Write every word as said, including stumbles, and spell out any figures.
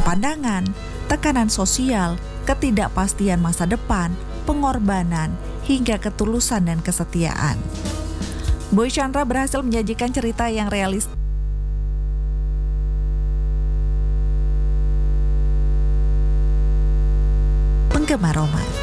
pandangan, tekanan sosial, ketidakpastian masa depan, pengorbanan, hingga ketulusan dan kesetiaan. Boy Chandra berhasil menyajikan cerita yang realistis. Penggemar roman.